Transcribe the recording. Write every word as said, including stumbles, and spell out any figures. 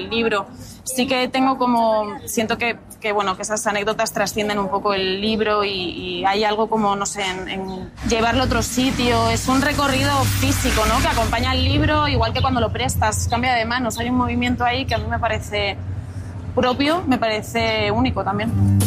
El libro. Sí que tengo como, siento que, que, bueno, que esas anécdotas trascienden un poco el libro y, y hay algo como, no sé, en, en llevarlo a otro sitio. Es un recorrido físico, ¿no?, que acompaña al libro, igual que cuando lo prestas, cambia de manos. Hay un movimiento ahí que a mí me parece propio, me parece único también.